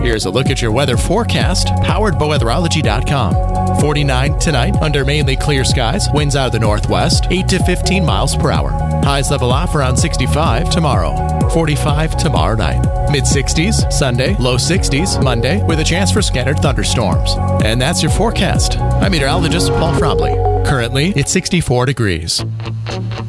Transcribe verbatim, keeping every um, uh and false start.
Here's a look at your weather forecast, powered by weatherology dot com. forty-nine tonight, under mainly clear skies, winds out of the northwest, eight to fifteen miles per hour. Highs level off around sixty-five tomorrow, forty-five tomorrow night. Mid-sixties Sunday, low sixties Monday, with a chance for scattered thunderstorms. And that's your forecast. I'm meteorologist Paul Frobley. Currently, it's sixty-four degrees.